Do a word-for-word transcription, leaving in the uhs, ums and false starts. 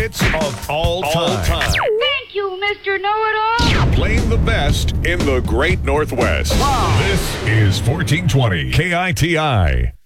Hits of all time. All time. Thank you, Mister Know-It-All. Playing the best in the Great Northwest. Wow. This is fourteen twenty K I T I.